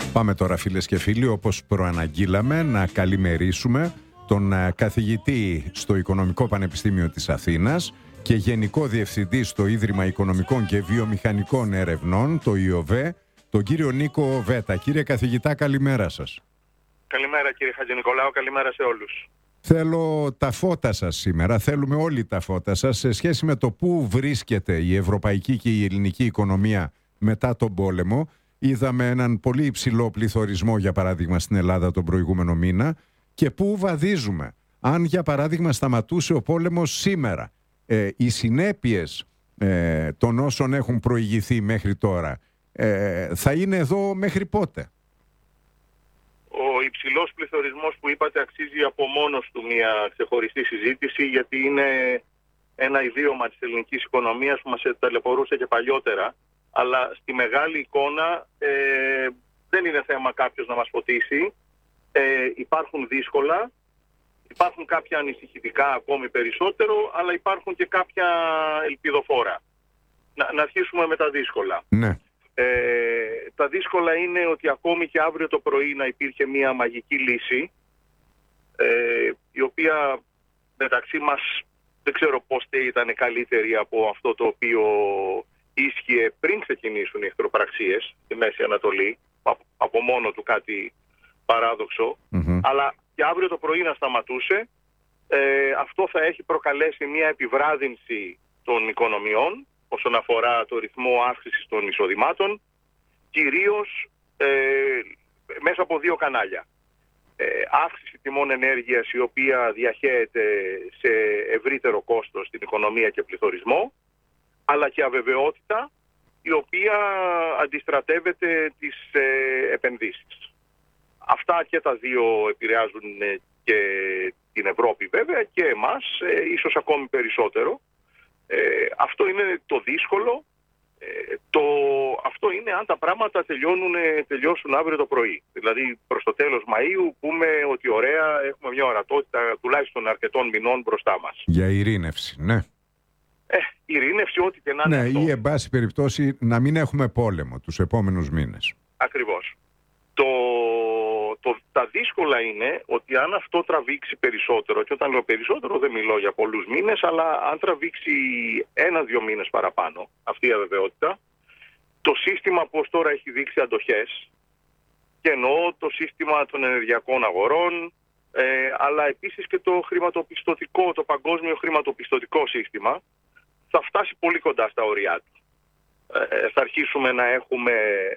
Πάμε τώρα, φίλες και φίλοι, όπως προαναγγείλαμε, να καλημερίσουμε τον καθηγητή στο Οικονομικό Πανεπιστήμιο της Αθήνας και Γενικό Διευθυντή στο Ίδρυμα Οικονομικών και Βιομηχανικών Ερευνών, το ΙΟΒΕ, τον κύριο Νίκο Βέτα. Κύριε καθηγητά, καλημέρα σας. Καλημέρα κύριε Χατζηνικολάου, καλημέρα σε όλους. Θέλω τα φώτα σας σήμερα, θέλουμε όλοι τα φώτα σας σε σχέση με το πού βρίσκεται η ευρωπαϊκή και η ελληνική οικονομία μετά τον πόλεμο. Είδαμε έναν πολύ υψηλό πληθωρισμό, για παράδειγμα, στην Ελλάδα τον προηγούμενο μήνα και πού βαδίζουμε. Αν, για παράδειγμα, σταματούσε ο πόλεμος σήμερα, οι συνέπειες των όσων έχουν προηγηθεί μέχρι τώρα θα είναι εδώ μέχρι πότε? Ο υψηλός πληθωρισμός που είπατε αξίζει από μόνος του μια ξεχωριστή συζήτηση, γιατί είναι ένα ιδίωμα της ελληνικής οικονομίας που μας ταλαιπωρούσε και παλιότερα. Αλλά στη μεγάλη εικόνα δεν είναι θέμα κάποιος να μας φωτίσει. Υπάρχουν δύσκολα, υπάρχουν κάποια ανησυχητικά ακόμη περισσότερο, αλλά υπάρχουν και κάποια ελπιδοφόρα. Να αρχίσουμε με τα δύσκολα. Ναι. Τα δύσκολα είναι ότι ακόμη και αύριο το πρωί να υπήρχε μια μαγική λύση, η οποία μεταξύ μας δεν ξέρω πότε ήταν καλύτερη από αυτό το οποίο ίσχυε πριν ξεκινήσουν οι εχθροπραξίες στη Μέση Ανατολή, από μόνο του κάτι παράδοξο, αλλά και αύριο το πρωί να σταματούσε, αυτό θα έχει προκαλέσει μια επιβράδυνση των οικονομιών όσον αφορά το ρυθμό αύξησης των εισοδημάτων, κυρίως μέσα από δύο κανάλια. Αύξηση τιμών ενέργειας, η οποία διαχέεται σε ευρύτερο κόστος στην οικονομία και πληθωρισμό, αλλά και αβεβαιότητα, η οποία αντιστρατεύεται τις επενδύσεις. Αυτά και τα δύο επηρεάζουν και την Ευρώπη βέβαια και εμάς, ίσως ακόμη περισσότερο. Αυτό είναι το δύσκολο. Αυτό είναι αν τα πράγματα τελειώσουν αύριο το πρωί. Δηλαδή προς το τέλος Μαΐου πούμε ότι ωραία, έχουμε μια ορατότητα τουλάχιστον αρκετών μηνών μπροστά μας. Για ειρήνευση, ναι. Ειρήνευση, ό,τι και να είναι αυτό. Ή εν πάση περιπτώσει να μην έχουμε πόλεμο τους επόμενους μήνες. Ακριβώς. Τα δύσκολα είναι ότι αν αυτό τραβήξει περισσότερο, και όταν λέω περισσότερο δεν μιλώ για πολλούς μήνες, αλλά αν τραβήξει 1-2 μήνες παραπάνω αυτή η αβεβαιότητα, το σύστημα που ως τώρα έχει δείξει αντοχές, και εννοώ το σύστημα των ενεργειακών αγορών, αλλά επίσης και το χρηματοπιστωτικό, το παγκόσμιο χρηματοπιστωτικό σύστημα, θα φτάσει πολύ κοντά στα ωριά του. Θα αρχίσουμε να έχουμε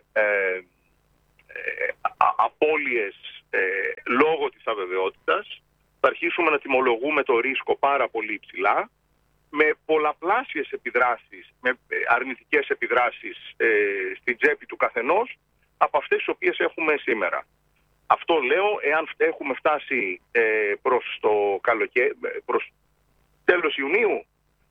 απώλειες λόγω της αβεβαιότητας, θα αρχίσουμε να τιμολογούμε το ρίσκο πάρα πολύ υψηλά, με πολλαπλάσιες επιδράσεις, με αρνητικές επιδράσεις στην τσέπη του καθενός από αυτές τις οποίες έχουμε σήμερα. Αυτό λέω εάν έχουμε φτάσει προς το καλοκαίρι, προς τέλος Ιουνίου,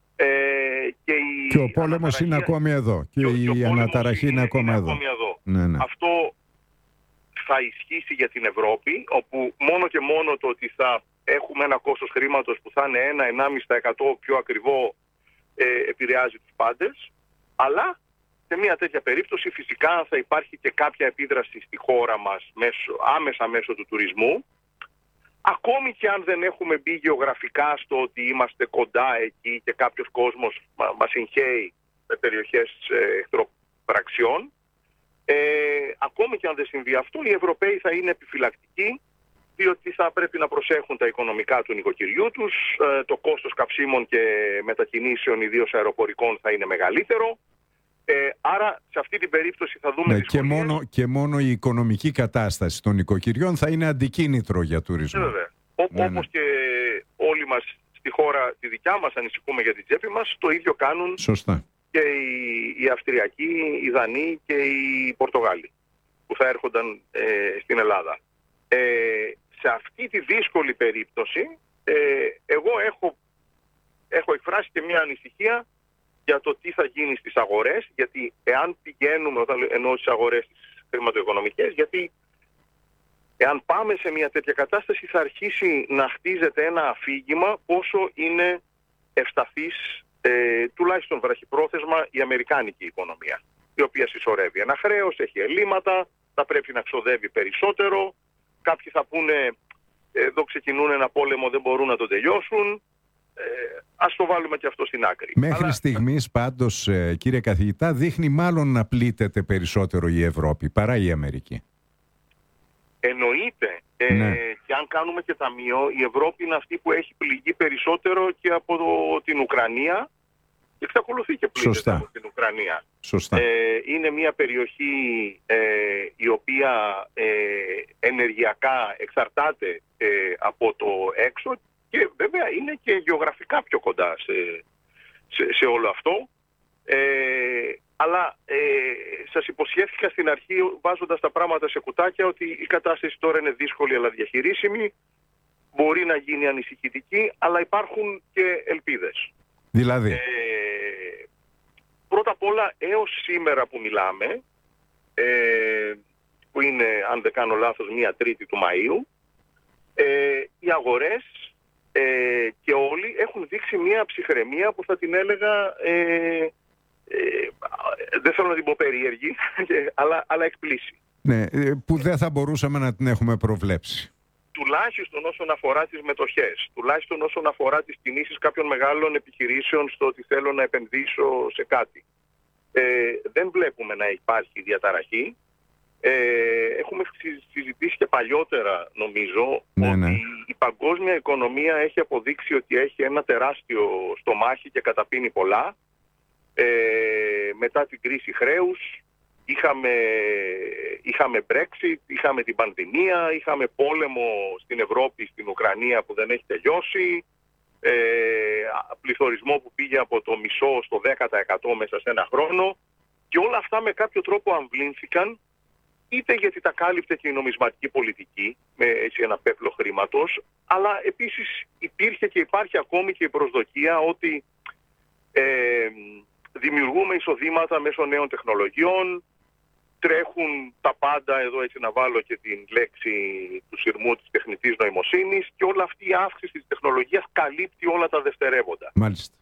και ο πόλεμος είναι ακόμη εδώ και η αναταραχή είναι ακόμη εδώ. Ναι. Αυτό θα ισχύσει για την Ευρώπη, όπου μόνο και μόνο το ότι θα έχουμε ένα κόστος χρήματος που θα είναι 1-1,5% πιο ακριβό επηρεάζει τους πάντες, αλλά σε μια τέτοια περίπτωση φυσικά θα υπάρχει και κάποια επίδραση στη χώρα μας άμεσα μέσω του τουρισμού. Ακόμη και αν δεν έχουμε μπει γεωγραφικά στο ότι είμαστε κοντά εκεί και κάποιος κόσμος μας συγχαίει με περιοχές εχθροπραξιών, ακόμη και αν δεν συμβεί αυτό, οι Ευρωπαίοι θα είναι επιφυλακτικοί, διότι θα πρέπει να προσέχουν τα οικονομικά του νοικοκυριού τους, το κόστος καυσίμων και μετακινήσεων, ιδίως αεροπορικών, θα είναι μεγαλύτερο. Άρα σε αυτή την περίπτωση θα δούμε δυσκολίες. Και μόνο η οικονομική κατάσταση των νοικοκυριών θα είναι αντικίνητρο για τουρισμό. Βέβαια. Όπως και όλοι μας στη χώρα τη δικιά μας ανησυχούμε για την τσέπη μας, το ίδιο κάνουν. Σωστά. Και οι Αυστριακοί, οι Δανείοι και οι Πορτογάλοι που θα έρχονταν στην Ελλάδα. Σε αυτή τη δύσκολη περίπτωση εγώ έχω εκφράσει και μια ανησυχία για το τι θα γίνει στις αγορές, γιατί εάν πηγαίνουμε, όταν εννοώ στις αγορές τις χρηματοοικονομικές, γιατί εάν πάμε σε μια τέτοια κατάσταση θα αρχίσει να χτίζεται ένα αφήγημα πόσο είναι ευσταθής, τουλάχιστον βραχυπρόθεσμα, η αμερικάνικη οικονομία, η οποία συσσωρεύει ένα χρέος, έχει ελλείμματα, θα πρέπει να ξοδεύει περισσότερο. Κάποιοι θα πούνε εδώ ξεκινούν ένα πόλεμο, δεν μπορούν να το τελειώσουν. Ας το βάλουμε και αυτό στην άκρη. Μέχρι στιγμής πάντως, κύριε καθηγητά, δείχνει μάλλον να πλήττεται περισσότερο η Ευρώπη παρά η Αμερική. Εννοείται. Και αν κάνουμε και ταμείο, η Ευρώπη είναι αυτή που έχει πληγεί περισσότερο και από την Ουκρανία. Εξακολουθεί και πλήττεται από την Ουκρανία. Σωστά. Είναι μια περιοχή η οποία ενεργειακά εξαρτάται από το έξω και βέβαια είναι και γεωγραφικά πιο κοντά σε όλο αυτό. Αλλά σας υποσχέθηκα στην αρχή, βάζοντας τα πράγματα σε κουτάκια, ότι η κατάσταση τώρα είναι δύσκολη αλλά διαχειρίσιμη. Μπορεί να γίνει ανησυχητική, αλλά υπάρχουν και ελπίδες. Δηλαδή? Πρώτα απ' όλα, έως σήμερα που μιλάμε, που είναι, αν δεν κάνω λάθος, 1 του Μαΐου, οι αγορές και όλοι έχουν δείξει μια ψυχραιμία που θα την έλεγα, δεν θέλω να την πω περίεργη, αλλά εκπλήσει. Ναι, που δεν θα μπορούσαμε να την έχουμε προβλέψει. Τουλάχιστον όσον αφορά τις μετοχές, τουλάχιστον όσον αφορά τις κινήσεις κάποιων μεγάλων επιχειρήσεων στο ότι θέλω να επενδύσω σε κάτι. Δεν βλέπουμε να υπάρχει διαταραχή. Έχουμε συζητήσει και παλιότερα, νομίζω, ότι η παγκόσμια οικονομία έχει αποδείξει ότι έχει ένα τεράστιο στομάχι και καταπίνει πολλά. Μετά την κρίση χρέους, είχαμε Brexit, είχαμε την πανδημία, είχαμε πόλεμο στην Ευρώπη, στην Ουκρανία που δεν έχει τελειώσει, πληθωρισμό που πήγε από το μισό στο 10% μέσα σε ένα χρόνο, και όλα αυτά με κάποιο τρόπο αμβλήνθηκαν, είτε γιατί τα κάλυπτε και η νομισματική πολιτική με έτσι ένα πέπλο χρήματος, αλλά επίσης υπήρχε και υπάρχει ακόμη και η προσδοκία ότι δημιουργούμε εισοδήματα μέσω νέων τεχνολογιών, τρέχουν τα πάντα, εδώ έτσι να βάλω και την λέξη του σειρμού της τεχνητής νοημοσύνης, και όλη αυτή η αύξηση της τεχνολογίας καλύπτει όλα τα δευτερεύοντα. Μάλιστα.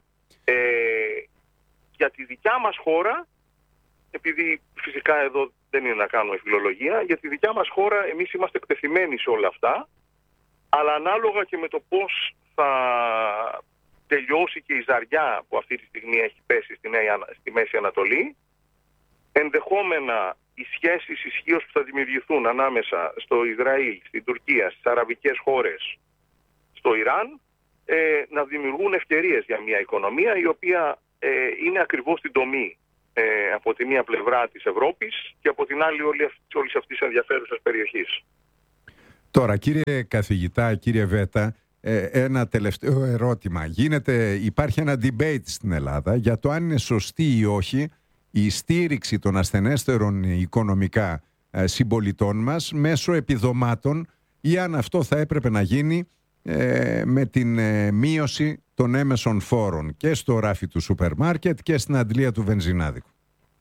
Για τη δικιά μας χώρα, επειδή φυσικά εδώ δεν είναι να κάνω φιλολογία, για τη δικιά μας χώρα εμείς είμαστε εκτεθειμένοι σε όλα αυτά, αλλά ανάλογα και με το πώς θα τελειώσει και η ζαριά που αυτή τη στιγμή έχει πέσει στη Μέση Ανατολή, ενδεχόμενα οι σχέσεις ισχύως που θα δημιουργηθούν ανάμεσα στο Ισραήλ, στην Τουρκία, στις αραβικές χώρες, στο Ιράν, να δημιουργούν ευκαιρίες για μια οικονομία η οποία είναι ακριβώς στην τομή από τη μία πλευρά της Ευρώπης και από την άλλη όλης αυτής της ενδιαφέρουσας περιοχής. Τώρα, κύριε καθηγητά, κύριε Βέτα, ένα τελευταίο ερώτημα. Υπάρχει ένα debate στην Ελλάδα για το αν είναι σωστή ή όχι η στήριξη των ασθενέστερων οικονομικά συμπολιτών μας μέσω επιδομάτων, ή αν αυτό θα έπρεπε να γίνει με την μείωση των έμεσων φόρων και στο ράφι του σούπερ μάρκετ και στην αντλία του βενζινάδικου.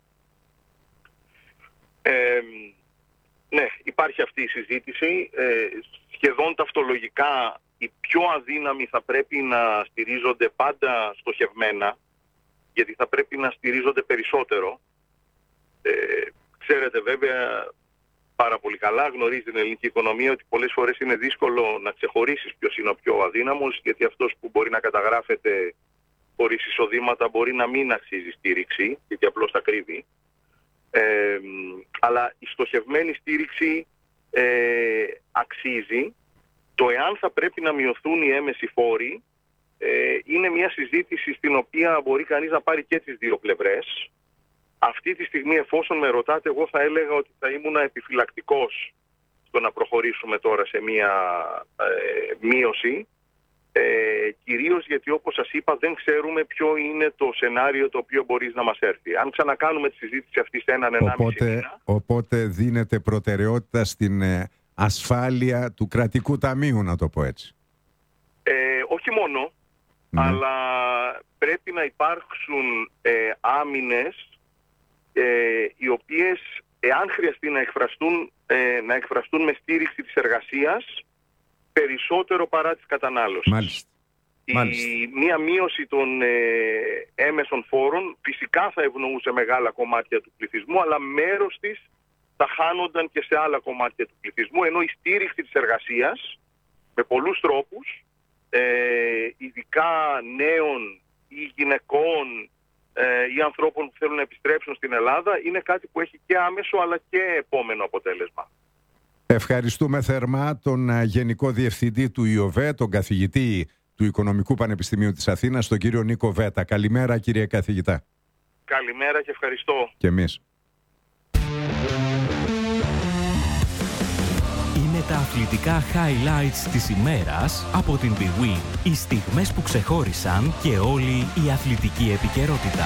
Ναι, υπάρχει αυτή η συζήτηση. Σχεδόν ταυτολογικά οι πιο αδύναμοι θα πρέπει να στηρίζονται πάντα στοχευμένα, γιατί θα πρέπει να στηρίζονται περισσότερο. Ξέρετε βέβαια πάρα πολύ καλά, γνωρίζει την ελληνική οικονομία, ότι πολλές φορές είναι δύσκολο να ξεχωρίσεις ποιος είναι ο πιο αδύναμος, γιατί αυτός που μπορεί να καταγράφεται χωρίς εισοδήματα μπορεί να μην αξίζει στήριξη, γιατί απλώς τα κρύβει. Αλλά η στοχευμένη στήριξη αξίζει. Το εάν θα πρέπει να μειωθούν οι έμεσοι φόροι είναι μια συζήτηση στην οποία μπορεί κανείς να πάρει και τις δύο πλευρές. Αυτή τη στιγμή, εφόσον με ρωτάτε, εγώ θα έλεγα ότι θα ήμουν επιφυλακτικός στο να προχωρήσουμε τώρα σε μια μείωση, κυρίως γιατί, όπως σας είπα, δεν ξέρουμε ποιο είναι το σενάριο το οποίο μπορεί να μας έρθει. Αν ξανακάνουμε τη συζήτηση αυτή σε έναν 1,5 μήνα... Οπότε δίνεται προτεραιότητα στην ασφάλεια του κρατικού ταμείου, να το πω έτσι. Όχι μόνο, αλλά πρέπει να υπάρξουν άμυνες οι οποίες, εάν χρειαστεί να εκφραστούν με στήριξη της εργασίας περισσότερο παρά της κατανάλωσης. Μάλιστα. Μία μείωση των έμεσων φόρων φυσικά θα ευνοούσε μεγάλα κομμάτια του πληθυσμού, αλλά μέρος της θα χάνονταν και σε άλλα κομμάτια του πληθυσμού, ενώ η στήριξη της εργασίας με πολλούς τρόπους, ειδικά νέων ή γυναικών ή ανθρώπων που θέλουν να επιστρέψουν στην Ελλάδα, είναι κάτι που έχει και άμεσο αλλά και επόμενο αποτέλεσμα. Ευχαριστούμε θερμά τον Γενικό Διευθυντή του ΙΟΒΕ, τον καθηγητή του Οικονομικού Πανεπιστημίου της Αθήνας, τον κύριο Νίκο Βέτα. Καλημέρα, κύριε καθηγητά. Καλημέρα και ευχαριστώ. Και εμείς. Είναι τα αθλητικά highlights της ημέρας από την bwin. Οι στιγμές που ξεχώρισαν και όλη η αθλητική επικαιρότητα.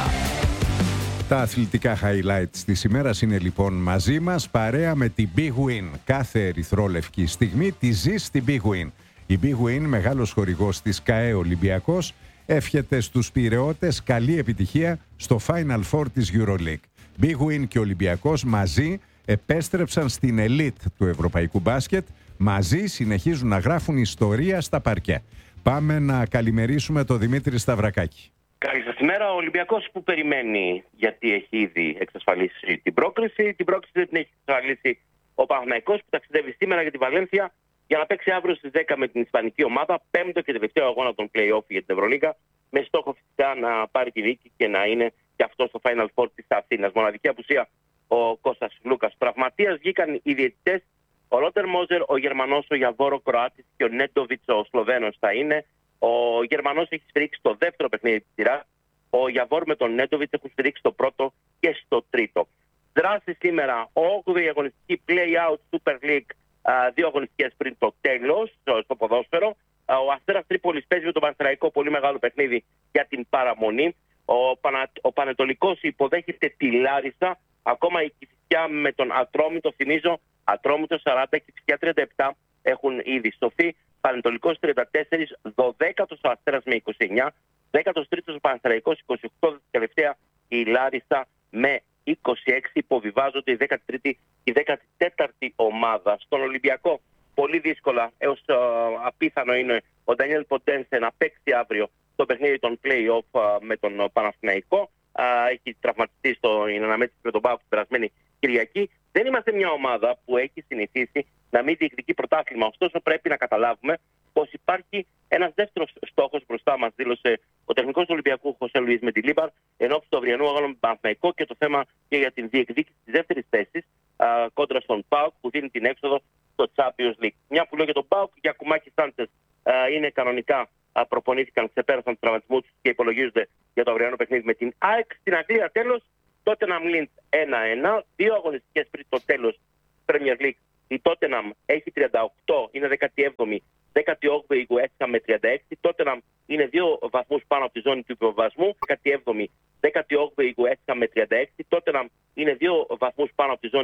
Τα αθλητικά highlights της ημέρας είναι λοιπόν μαζί μας, παρέα με την bwin. Κάθε ερυθρόλευκη στιγμή τη ζει στην bwin. Η bwin, μεγάλος χορηγός της ΚΑΕ Ολυμπιακός, εύχεται στους Πειραιώτες καλή επιτυχία στο Final Four της EuroLeague. bwin και Ολυμπιακός μαζί επέστρεψαν στην ελίτ του ευρωπαϊκού μπάσκετ. Μαζί συνεχίζουν να γράφουν ιστορία στα παρκέ. Πάμε να καλημερίσουμε τον Δημήτρη Σταυρακάκη. Καλή σας ημέρα. Ο Ολυμπιακός που περιμένει, γιατί έχει ήδη εξασφαλίσει την πρόκριση. Την πρόκριση δεν την έχει εξασφαλίσει ο Παναθηναϊκός, που ταξιδεύει σήμερα για τη Βαλένθια για να παίξει αύριο στις 10 με την ισπανική ομάδα, πέμπτο και τελευταίο αγώνα των play-off για την Ευρωλίγκα, με στόχο φυσικά να πάρει τη νίκη και να είναι και αυτό στο Final Four της Αθήνας. Μοναδική απουσία ο Κώστας Λούκας. Τραυματίας βγήκαν οι διαιτητές. Ο Ρότερ Μόζερ, ο Γερμανός, ο Γιαβόρο Κροάτης και ο Νέντοβιτς, ο Σλοβαίνος θα είναι. Ο Γερμανός έχει σφυρίξει το δεύτερο παιχνίδι της σειράς. Ο Γιαβόρ με τον Νέντοβιτς έχουν σφυρίξει το πρώτο και στο τρίτο. Δράση σήμερα, 8η αγωνιστική play-out Super League, 2 αγωνιστικές πριν το τέλος στο ποδόσφαιρο. Ο Αστέρας Τρίπολης παίζει με τον Πανσεραϊκό, πολύ μεγάλο παιχνίδι για την παραμονή. Ο Πανετολικός υποδέχεται τη Λάρισα. Ακόμα η Κηφισιά με τον Ατρόμητο, θυμίζω, Ατρόμητο 40, Κηφισιά 37 έχουν ήδη στοθεί. Πανετολικός 34, 12ος ο Αστέρας με 29, 13ος ο Πανσεραϊκός 28, τελευταία η Λάρισα με 26, υποβιβάζονται η 13η και η 14η ομάδα. Στον Ολυμπιακό πολύ δύσκολα, έως απίθανο είναι ο Ντανιέλ Ποντένσε να παίξει αύριο το παιχνίδι των play-off με τον Παναθηναϊκό. Έχει τραυματιστεί στην αναμέτρηση με τον ΠΑΟΚ την περασμένη Κυριακή. Δεν είμαστε μια ομάδα που έχει συνηθίσει να μην διεκδικεί πρωτάθλημα. Ωστόσο, πρέπει να καταλάβουμε πως υπάρχει ένας δεύτερος στόχος μπροστά μας, δήλωσε ο τεχνικός του Ολυμπιακού Χωσέ Λουίς Μεντιλίμπαρ, ενώπιση του αυριανού αγώνα με τον Παναθηναϊκό, και το θέμα και για την διεκδίκηση της δεύτερης θέσης κόντρα στον ΠΑΟΚ, που δίνει την έξοδο στο Champions League. Μια που λέω για τον ΠΑΟΚ, για Κουμάκη Σάντσες είναι κανονικά. Προπονήθηκαν, ξεπέρασαν του τραυματισμού του και υπολογίζονται για το αυριανό παιχνίδι με την ΑΕΚ. Στην Αγγλία, τέλος, Tottenham Linz 1-1. 2 αγωνιστικές πριν το τέλος Premier League. Η Tottenham έχει 38, είναι 17η. 18η η West Ham με 36. Tottenham είναι 2 βαθμούς πάνω από τη ζώνη του υποβασμού. 17η. 18η η West Ham με 36. Tottenham είναι 2 βαθμούς πάνω από τη ζώνη